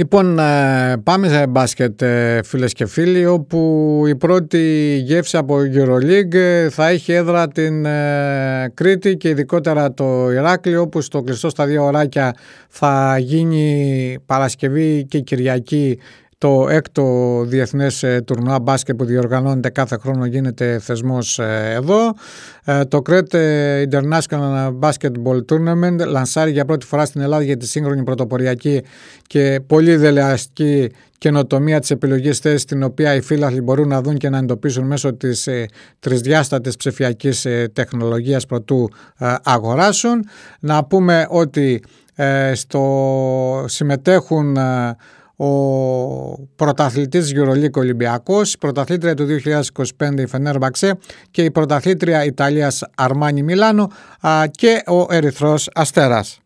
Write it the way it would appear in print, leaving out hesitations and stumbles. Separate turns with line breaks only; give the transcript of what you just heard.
Λοιπόν, πάμε σε μπάσκετ, φίλες και φίλοι, όπου η πρώτη γεύση από EuroLeague θα έχει έδρα την Κρήτη και ειδικότερα το Ηράκλειο, όπου στο κλειστό στα 2 ωράκια θα γίνει Παρασκευή και Κυριακή το 6ο διεθνές τουρνουά μπάσκετ που διοργανώνεται κάθε χρόνο, γίνεται θεσμός εδώ. Το Crete International Basketball Tournament λανσάρει για πρώτη φορά στην Ελλάδα για τη σύγχρονη πρωτοποριακή και πολύ δελεαστική καινοτομία της επιλογής θέσης, την οποία οι φίλαθλοι μπορούν να δουν και να εντοπίσουν μέσω της τρισδιάστατης ψηφιακής τεχνολογίας προτού αγοράσουν. Να πούμε ότι συμμετέχουν ο πρωταθλητής EuroLeague Ολυμπιακός, η πρωταθλήτρια του 2025 η Φενέρμπαξε και η πρωταθλήτρια Ιταλίας Αρμάνι Μιλάνο και ο Ερυθρός Αστέρας.